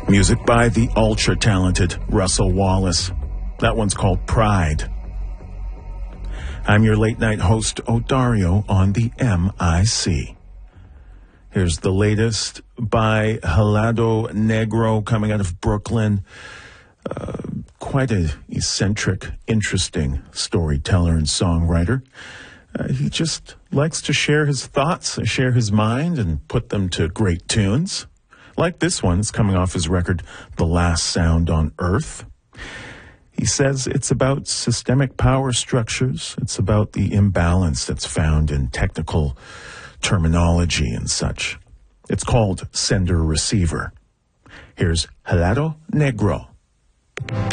Music by the ultra-talented Russell Wallace. That one's called Pride. I'm your late-night host, Odario, on the MIC. Here's the latest by Helado Negro, coming out of Brooklyn. Quite an eccentric, interesting storyteller and songwriter. He just likes to share his thoughts, share his mind, and put them to great tunes. Like this one, it's coming off his record, The Last Sound on Earth. He says it's about systemic power structures. It's about the imbalance that's found in technical terminology and such. It's called Sender-Receiver. Here's Helado Negro.